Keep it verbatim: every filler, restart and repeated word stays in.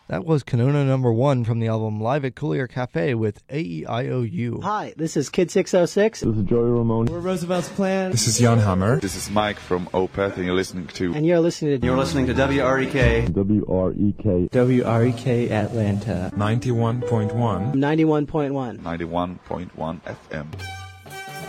That was Kanona number one from the album Live at Coulier Cafe with A E I O U. Hi, this is Kid six oh six. This is Joey Ramone. We're Roosevelt's Plan. This is Jan Hammer. This is Mike from Opeth, and you're listening to... And you're listening to... You're listening to W R E K. W R E K. W R E K Atlanta. ninety-one point one. ninety-one point one. ninety-one point one F M.